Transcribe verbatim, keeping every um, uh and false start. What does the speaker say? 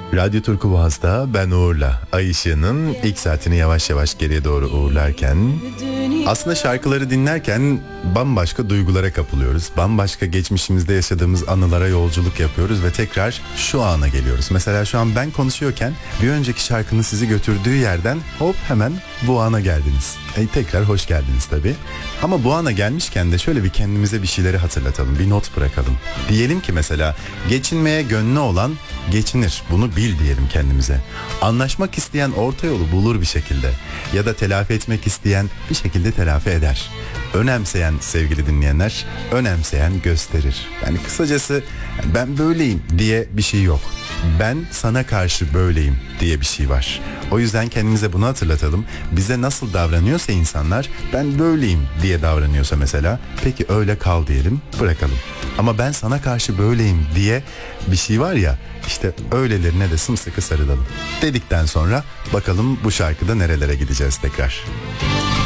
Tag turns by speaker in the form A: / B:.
A: Radyo Turkuaz'da ben Uğur'la Ay Işığı'nın ilk saatini yavaş yavaş geriye doğru uğurlarken, aslında şarkıları dinlerken bambaşka duygulara kapılıyoruz. Bambaşka geçmişimizde yaşadığımız anılara yolculuk yapıyoruz ve tekrar şu ana geliyoruz. Mesela şu an ben konuşuyorken bir önceki şarkının sizi götürdüğü yerden hop hemen bu ana geldiniz. E, tekrar hoş geldiniz tabii. Ama bu ana gelmişken de şöyle bir kendimize bir şeyleri hatırlatalım, bir not bırakalım. Diyelim ki mesela geçinmeye gönlü olan geçinir, bunu bil diyelim kendimize. Anlaşmak isteyen orta yolu bulur bir şekilde. Ya da telafi etmek isteyen bir şekilde telafi eder. Önemseyen, sevgili dinleyenler, önemseyen gösterir. Yani kısacası ben böyleyim diye bir şey yok. Ben sana karşı böyleyim diye bir şey var. O yüzden kendimize bunu hatırlatalım. Bize nasıl davranıyorsa insanlar, ben böyleyim diye davranıyorsa mesela, peki öyle kal diyelim, bırakalım. Ama ben sana karşı böyleyim diye bir şey var ya, işte öylelerine de sımsıkı sarılalım dedikten sonra bakalım bu şarkıda nerelere gideceğiz tekrar.